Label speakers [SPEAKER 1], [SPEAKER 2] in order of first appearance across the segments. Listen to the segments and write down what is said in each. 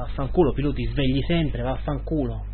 [SPEAKER 1] vaffanculo, Pilù, ti svegli sempre, vaffanculo.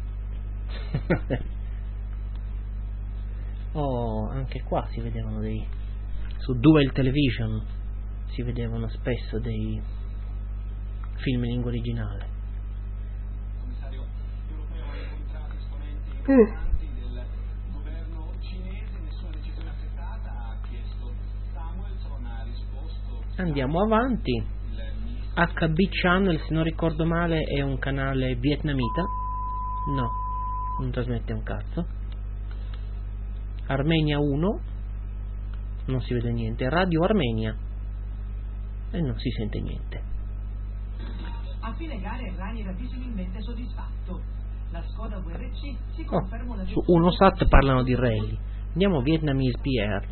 [SPEAKER 1] Oh, anche qua si vedevano su Dual Television si vedevano spesso dei film in lingua originale.
[SPEAKER 2] Commissario europeo ha incontrato esponenti importanti del governo cinese, nessuna decisione accettata, ha chiesto Samuelson, ha risposto.
[SPEAKER 1] Andiamo avanti. HB Channel, se non ricordo male, è un canale vietnamita. No, non trasmette un cazzo. Armenia 1, non si vede niente. Radio Armenia, e non si sente niente.
[SPEAKER 3] A fine gara Errani era visibilmente soddisfatto. La Skoda VRC si conferma una
[SPEAKER 1] Su Unosat parlano di rally. Andiamo a Vietnamese PR.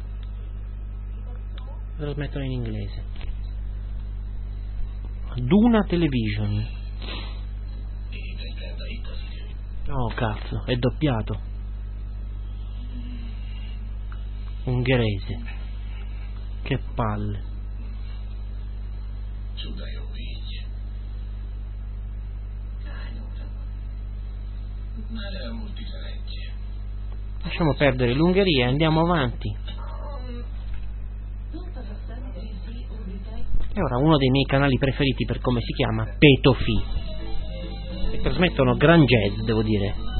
[SPEAKER 1] Lo smettono in inglese. Duna Television. Oh cazzo, è doppiato. Ungherese. Che palle. Lasciamo perdere l'Ungheria e andiamo avanti. E ora uno dei miei canali preferiti per come si chiama, Petofi. E trasmettono gran jazz, devo dire.